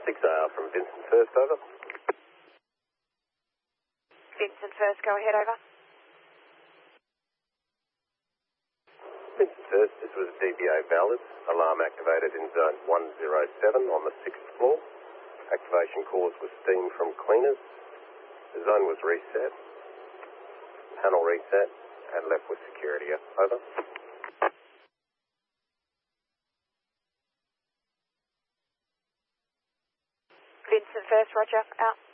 6AR from Vincent First, over. Vincent First, go ahead, over. Vincent First, this was a DBA valid. Alarm activated in zone 107 on the 6th floor. Activation cause was steam from cleaners. The zone was reset. Panel reset and left with security. Over. Vincent First, roger, out.